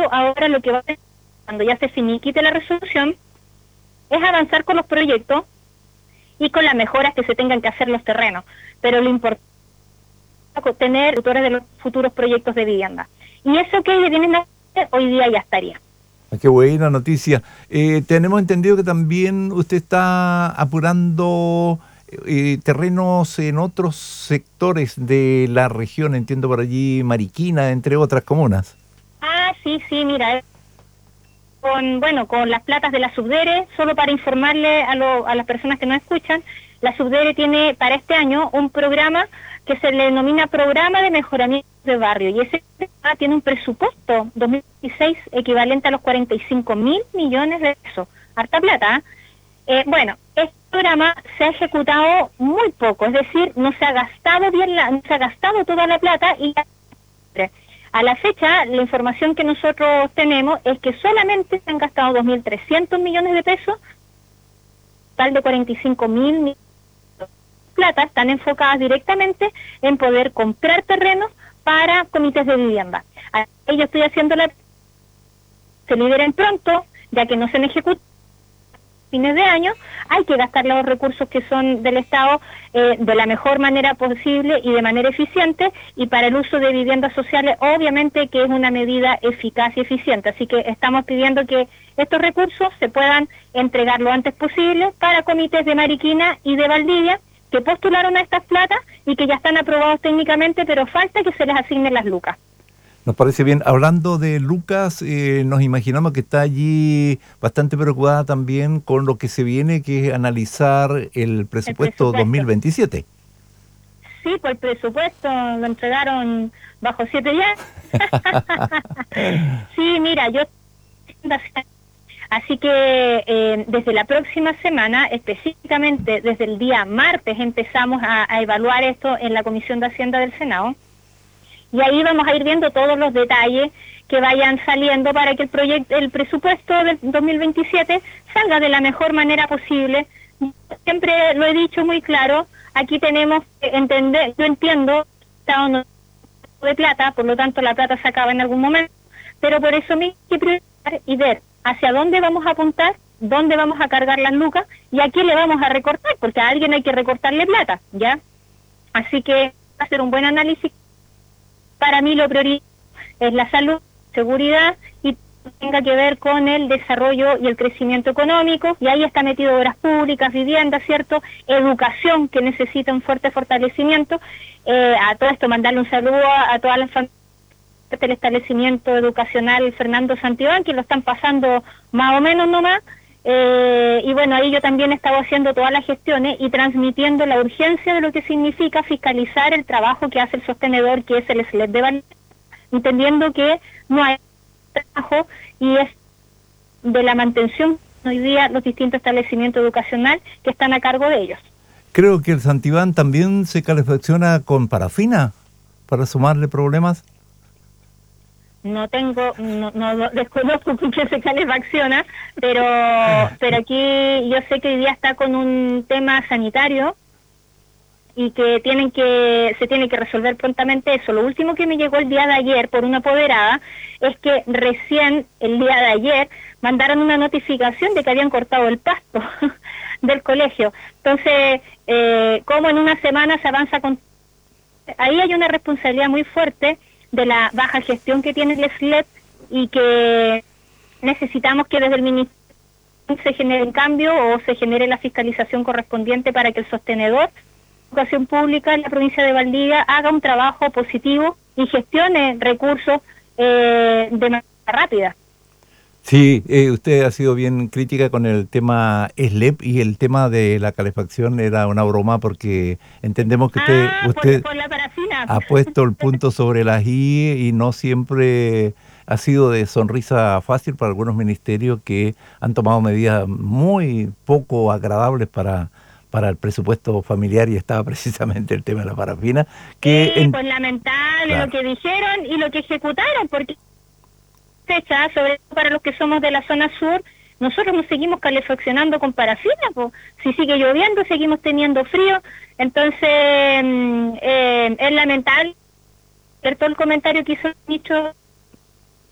ahora lo que va a hacer cuando ya se finiquite la resolución es avanzar con los proyectos y con las mejoras que se tengan que hacer los terrenos, pero lo importante es tener autores de los futuros proyectos de vivienda. Y eso que vienen a hacer hoy día ya estaría. Qué buena noticia. Tenemos entendido que también usted está apurando terrenos en otros sectores de la región, entiendo por allí Mariquina, entre otras comunas. Ah, sí, mira, con las platas de la Subdere, solo para informarle a las personas que nos escuchan, la Subdere tiene para este año un programa que se le denomina Programa de Mejoramiento de Barrio, y ese programa tiene un presupuesto 2016 equivalente a los 45.000 millones de pesos. Harta plata, ¿eh? Este programa se ha ejecutado muy poco, es decir, no se ha gastado no se ha gastado toda la plata, y a la fecha la información que nosotros tenemos es que solamente se han gastado 2.300 millones de pesos, total de 45.000 millones de plata están enfocadas directamente en poder comprar terrenos para comités de vivienda. Ahí yo estoy haciendo se liberen pronto, ya que no se han ejecutado fines de año, hay que gastar los recursos que son del Estado de la mejor manera posible y de manera eficiente, y para el uso de viviendas sociales obviamente que es una medida eficaz y eficiente, así que estamos pidiendo que estos recursos se puedan entregar lo antes posible para comités de Mariquina y de Valdivia que postularon a estas platas y que ya están aprobados técnicamente, pero falta que se les asignen las lucas. Nos parece bien. Hablando de Lucas, nos imaginamos que está allí bastante preocupada también con lo que se viene, que es analizar el presupuesto 2027. Sí, pues el presupuesto lo entregaron bajo 7 días. Sí, mira, así que desde la próxima semana, específicamente desde el día martes, empezamos a evaluar esto en la Comisión de Hacienda del Senado. Y ahí vamos a ir viendo todos los detalles que vayan saliendo para que el presupuesto del 2027 salga de la mejor manera posible. Siempre lo he dicho muy claro, aquí tenemos que entender, yo entiendo, Estado no de plata, por lo tanto la plata se acaba en algún momento, pero por eso mismo hay que priorizar y ver hacia dónde vamos a apuntar, dónde vamos a cargar las lucas y a quién le vamos a recortar, porque a alguien hay que recortarle plata, ¿ya? Así que va a ser un buen análisis. Para mí lo prioritario es la salud, seguridad y tenga que ver con el desarrollo y el crecimiento económico, y ahí está metido obras públicas, viviendas, ¿cierto? Educación, que necesita un fuerte fortalecimiento. A todo esto mandarle un saludo a todas las familias del establecimiento educacional Fernando Santibán, que lo están pasando más o menos nomás. Y bueno, ahí yo también he estado haciendo todas las gestiones y transmitiendo la urgencia de lo que significa fiscalizar el trabajo que hace el sostenedor, que es el SLEP de Valdivia, entendiendo que no hay trabajo y es de la mantención hoy día los distintos establecimientos educacionales que están a cargo de ellos. Creo que el Santibán también se calefacciona con parafina para sumarle problemas. No desconozco con qué se calefacciona, pero aquí yo sé que hoy día está con un tema sanitario y que se tiene que resolver prontamente eso. Lo último que me llegó el día de ayer por una apoderada es que recién el día de ayer mandaron una notificación de que habían cortado el pasto del colegio. Entonces, ¿cómo en una semana se avanza con...? Ahí hay una responsabilidad muy fuerte de la baja gestión que tiene el SLEP y que necesitamos que desde el Ministerio se genere un cambio o se genere la fiscalización correspondiente para que el sostenedor de educación pública en la provincia de Valdivia haga un trabajo positivo y gestione recursos de manera rápida. Sí, usted ha sido bien crítica con el tema SLEP y el tema de la calefacción era una broma porque entendemos que usted por la parafina ha puesto el punto sobre las i y no siempre ha sido de sonrisa fácil para algunos ministerios que han tomado medidas muy poco agradables para el presupuesto familiar, y estaba precisamente el tema de la parafina. Pues lamentable, claro, lo que dijeron y lo que ejecutaron, porque sobre todo para los que somos de la zona sur, nosotros nos seguimos calefaccionando con parafina, pues. Si sigue lloviendo, seguimos teniendo frío, entonces es lamentable todo el comentario que hizo el ministro